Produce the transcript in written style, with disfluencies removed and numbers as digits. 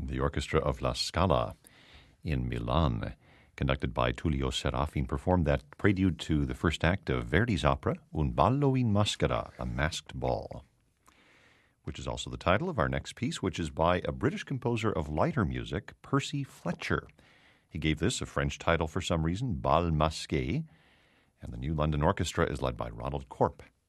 the orchestra of La Scala in Milan, conducted by Tullio Serafin, performed that prelude to the first act of Verdi's opera, Un ballo in maschera, a masked ball, which is also the title of our next piece, which is by a British composer of lighter music, Percy Fletcher. He gave this a French title for some reason, Bal Masqué, and the New London Orchestra is led by Ronald Corp.